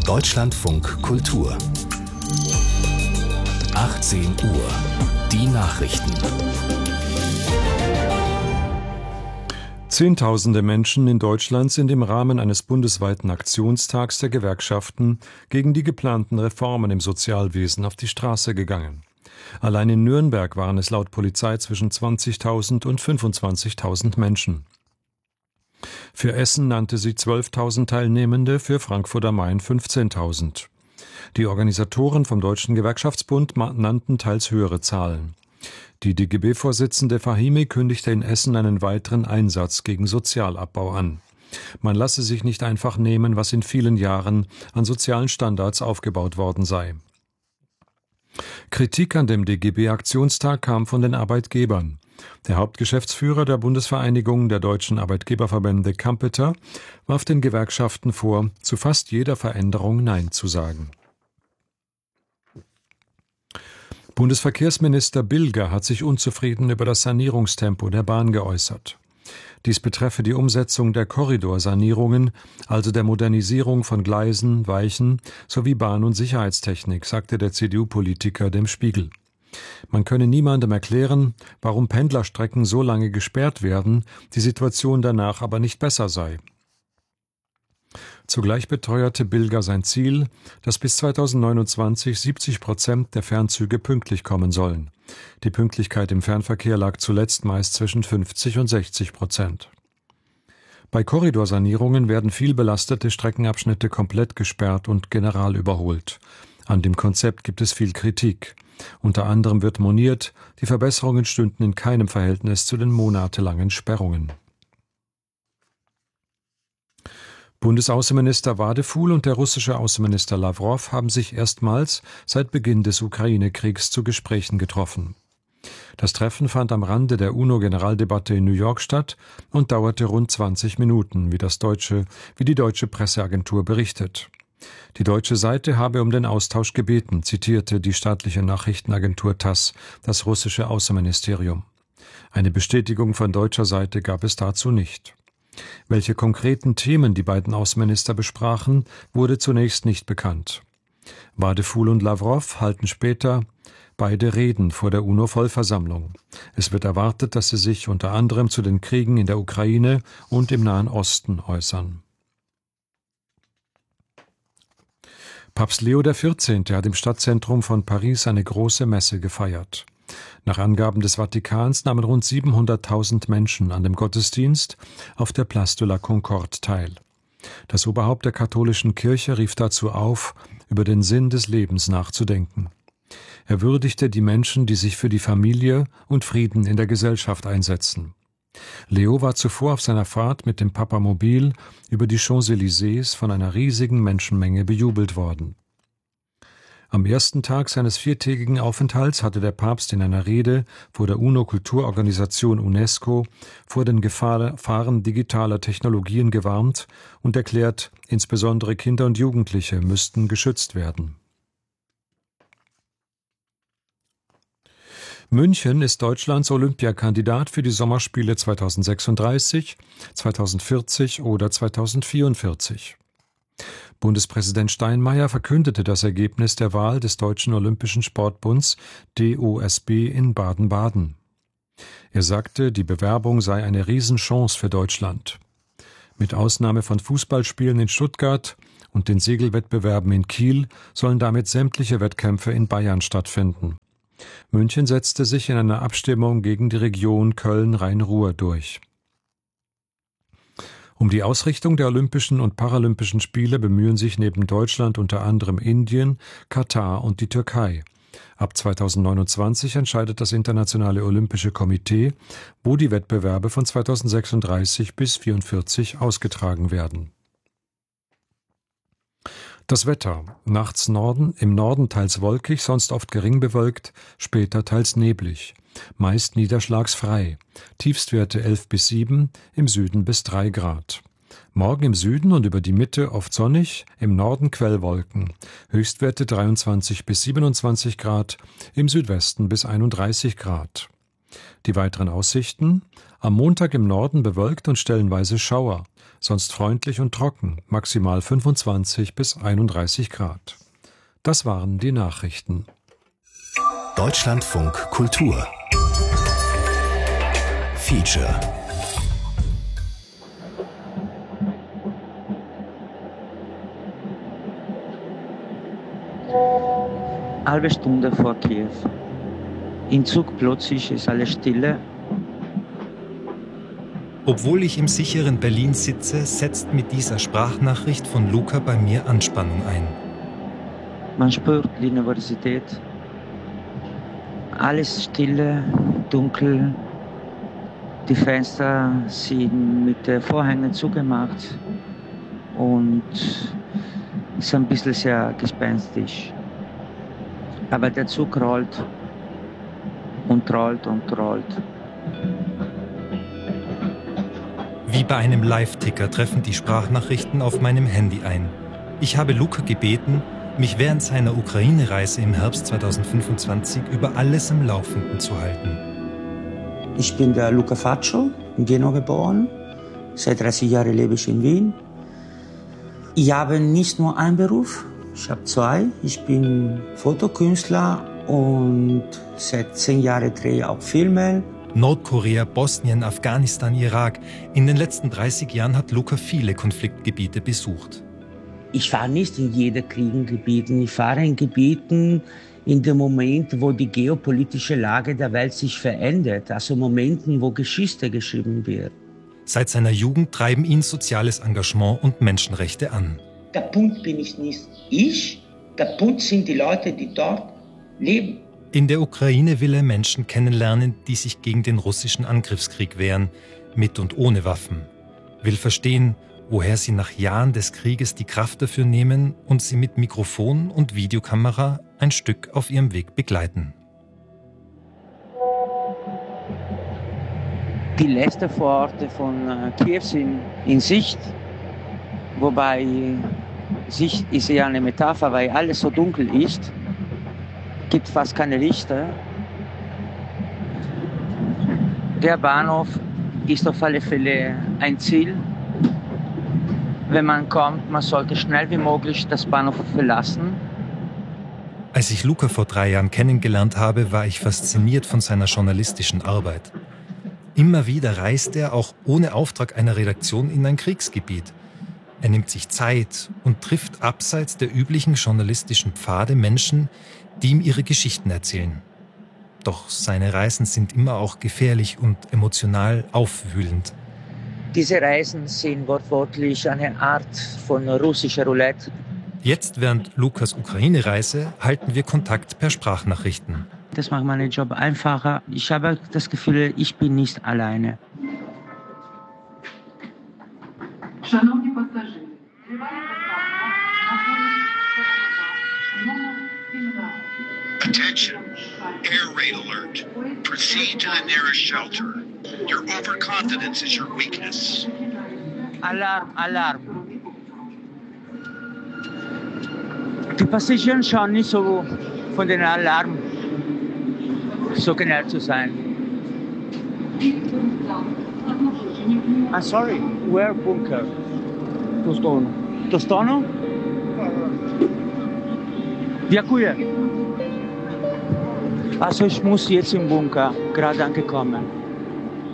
Deutschlandfunk Kultur 18 Uhr. Die Nachrichten. Zehntausende Menschen in Deutschland sind im Rahmen eines bundesweiten Aktionstags der Gewerkschaften gegen die geplanten Reformen im Sozialwesen auf die Straße gegangen. Allein in Nürnberg waren es laut Polizei zwischen 20.000 und 25.000 Menschen. Für Essen nannte sie 12.000 Teilnehmende, für Frankfurt am Main 15.000. Die Organisatoren vom Deutschen Gewerkschaftsbund nannten teils höhere Zahlen. Die DGB-Vorsitzende Fahimi kündigte in Essen einen weiteren Einsatz gegen Sozialabbau an. Man lasse sich nicht einfach nehmen, was in vielen Jahren an sozialen Standards aufgebaut worden sei. Kritik an dem DGB-Aktionstag kam von den Arbeitgebern. Der Hauptgeschäftsführer der Bundesvereinigung der deutschen Arbeitgeberverbände Kampeter warf den Gewerkschaften vor, zu fast jeder Veränderung Nein zu sagen. Bundesverkehrsminister Bilger hat sich unzufrieden über das Sanierungstempo der Bahn geäußert. Dies betreffe die Umsetzung der Korridorsanierungen, also der Modernisierung von Gleisen, Weichen sowie Bahn- und Sicherheitstechnik, sagte der CDU-Politiker dem Spiegel. Man könne niemandem erklären, warum Pendlerstrecken so lange gesperrt werden, die Situation danach aber nicht besser sei. Zugleich beteuerte Bilger sein Ziel, dass bis 2029 70% der Fernzüge pünktlich kommen sollen. Die Pünktlichkeit im Fernverkehr lag zuletzt meist zwischen 50 und 60%. Bei Korridorsanierungen werden viel belastete Streckenabschnitte komplett gesperrt und general überholt. An dem Konzept gibt es viel Kritik. Unter anderem wird moniert, die Verbesserungen stünden in keinem Verhältnis zu den monatelangen Sperrungen. Bundesaußenminister Wadefuhl und der russische Außenminister Lawrow haben sich erstmals seit Beginn des Ukraine-Kriegs zu Gesprächen getroffen. Das Treffen fand am Rande der UNO-Generaldebatte in New York statt und dauerte rund 20 Minuten, wie die deutsche Presseagentur berichtet. Die deutsche Seite habe um den Austausch gebeten, zitierte die staatliche Nachrichtenagentur TASS, das russische Außenministerium. Eine Bestätigung von deutscher Seite gab es dazu nicht. Welche konkreten Themen die beiden Außenminister besprachen, wurde zunächst nicht bekannt. Wadefuhl und Lawrow halten später beide Reden vor der UNO-Vollversammlung. Es wird erwartet, dass sie sich unter anderem zu den Kriegen in der Ukraine und im Nahen Osten äußern. Papst Leo XIV. Hat im Stadtzentrum von Paris eine große Messe gefeiert. Nach Angaben des Vatikans nahmen rund 700.000 Menschen an dem Gottesdienst auf der Place de la Concorde teil. Das Oberhaupt der katholischen Kirche rief dazu auf, über den Sinn des Lebens nachzudenken. Er würdigte die Menschen, die sich für die Familie und Frieden in der Gesellschaft einsetzen. Leo war zuvor auf seiner Fahrt mit dem Papamobil über die Champs-Élysées von einer riesigen Menschenmenge bejubelt worden. Am ersten Tag seines 4-tägigen Aufenthalts hatte der Papst in einer Rede vor der UNO-Kulturorganisation UNESCO vor den Gefahren digitaler Technologien gewarnt und erklärt, insbesondere Kinder und Jugendliche müssten geschützt werden. München ist Deutschlands Olympiakandidat für die Sommerspiele 2036, 2040 oder 2044. Bundespräsident Steinmeier verkündete das Ergebnis der Wahl des Deutschen Olympischen Sportbunds DOSB in Baden-Baden. Er sagte, die Bewerbung sei eine Riesenchance für Deutschland. Mit Ausnahme von Fußballspielen in Stuttgart und den Segelwettbewerben in Kiel sollen damit sämtliche Wettkämpfe in Bayern stattfinden. München setzte sich in einer Abstimmung gegen die Region Köln-Rhein-Ruhr durch. Um die Ausrichtung der Olympischen und Paralympischen Spiele bemühen sich neben Deutschland unter anderem Indien, Katar und die Türkei. Ab 2029 entscheidet das Internationale Olympische Komitee, wo die Wettbewerbe von 2036 bis 2044 ausgetragen werden. Das Wetter. Nachts im Norden teils wolkig, sonst oft gering bewölkt, später teils neblig. Meist niederschlagsfrei. Tiefstwerte 11 bis 7, im Süden bis 3 Grad. Morgen im Süden und über die Mitte oft sonnig, im Norden Quellwolken. Höchstwerte 23 bis 27 Grad, im Südwesten bis 31 Grad. Die weiteren Aussichten: am Montag im Norden bewölkt und stellenweise Schauer, sonst freundlich und trocken, maximal 25 bis 31 Grad. Das waren die Nachrichten. Deutschlandfunk Kultur Feature. Halbe Stunde vor Kiew. Im Zug plötzlich ist alles stille. Obwohl ich im sicheren Berlin sitze, setzt mit dieser Sprachnachricht von Luca bei mir Anspannung ein. Man spürt die Universität. Alles stille, dunkel. Die Fenster sind mit Vorhängen zugemacht und ist ein bisschen sehr gespenstisch. Aber der Zug rollt und rollt und rollt. Wie bei einem Live-Ticker treffen die Sprachnachrichten auf meinem Handy ein. Ich habe Luca gebeten, mich während seiner Ukraine-Reise im Herbst 2025 über alles am Laufenden zu halten. Ich bin der Luca Faccio, in Genua geboren. Seit 30 Jahren lebe ich in Wien. Ich habe nicht nur einen Beruf, ich habe zwei. Ich bin Fotokünstler und seit 10 Jahren drehe ich auch Filme. Nordkorea, Bosnien, Afghanistan, Irak. In den letzten 30 Jahren hat Luca viele Konfliktgebiete besucht. Ich fahre nicht in jede Kriegsgebieten. Ich fahre in Gebieten in dem Moment, wo die geopolitische Lage der Welt sich verändert. Also Momenten, wo Geschichte geschrieben wird. Seit seiner Jugend treiben ihn soziales Engagement und Menschenrechte an. Der Punkt bin ich nicht ich. Der Punkt sind die Leute, die dort leben. In der Ukraine will er Menschen kennenlernen, die sich gegen den russischen Angriffskrieg wehren, mit und ohne Waffen. Will verstehen, woher sie nach Jahren des Krieges die Kraft dafür nehmen und sie mit Mikrofon und Videokamera ein Stück auf ihrem Weg begleiten. Die letzten Vororte von Kiew sind in Sicht, wobei Sicht ist eher eine Metapher, weil alles so dunkel ist. Gibt fast keine Lichter. Der Bahnhof ist auf alle Fälle ein Ziel. Wenn man kommt, man sollte schnell wie möglich das Bahnhof verlassen. Als ich Luca vor 3 Jahren kennengelernt habe, war ich fasziniert von seiner journalistischen Arbeit. Immer wieder reist er, auch ohne Auftrag einer Redaktion, in ein Kriegsgebiet. Er nimmt sich Zeit und trifft abseits der üblichen journalistischen Pfade Menschen, die ihm ihre Geschichten erzählen. Doch seine Reisen sind immer auch gefährlich und emotional aufwühlend. Diese Reisen sind wortwörtlich eine Art von russischer Roulette. Jetzt während Lukas Ukraine-Reise halten wir Kontakt per Sprachnachrichten. Das macht meinen Job einfacher. Ich habe das Gefühl, ich bin nicht alleine. Шановні пасажири, Attention, air raid alert. Proceed to the nearest shelter. Your overconfidence is your weakness. Alarm, Alarm. Die Passagiere schauen nicht so von den Alarm so genau zu sein. I'm sorry, where bunker? Tostono. Tostono? Dziękuję. Also ich muss jetzt im Bunker, gerade angekommen.